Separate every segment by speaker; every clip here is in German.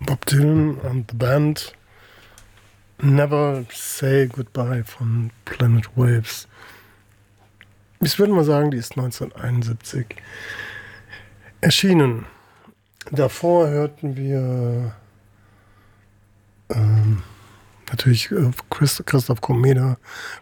Speaker 1: Bob Dylan and the Band. Never Say Goodbye von Planet Waves. Ich würde mal sagen, die ist 1971 erschienen. Davor hörten wir natürlich Christoph Komeda.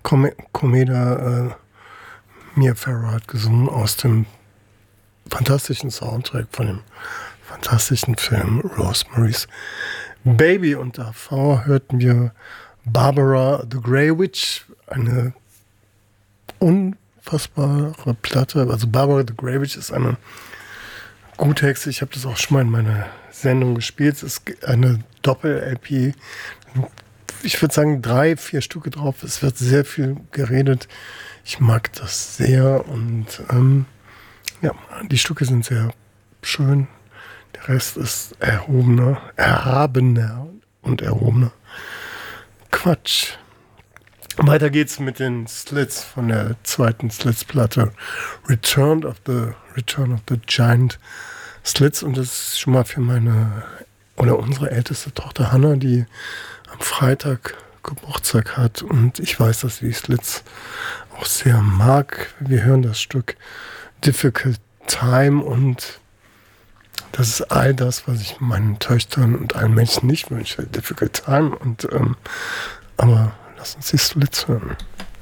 Speaker 1: Mia Farrow hat gesungen aus dem fantastischen Soundtrack von dem fantastischen Film Rosemary's Baby. Und davor hörten wir Barbara the Grey Witch, eine unfassbare Platte. Also Barbara the Grey Witch ist eine Guthexe. Ich habe das auch schon mal in meiner Sendung gespielt. Es ist eine Doppel-LP. Ich würde sagen 3-4 Stücke drauf. Es wird sehr viel geredet. Ich mag das sehr und ja, die Stücke sind sehr schön. Der Rest ist erhabener und erhobener Quatsch. Weiter geht's mit den Slits von der zweiten Slits-Platte Return of the Giant Slits, und das ist schon mal für unsere älteste Tochter Hannah, die am Freitag Geburtstag hat, und ich weiß, dass sie Slits auch sehr mag. Wir hören das Stück Difficult Time, und das ist all das, was ich meinen Töchtern und allen Menschen nicht wünsche. Difficult Time, und aber lass uns die Slits hören.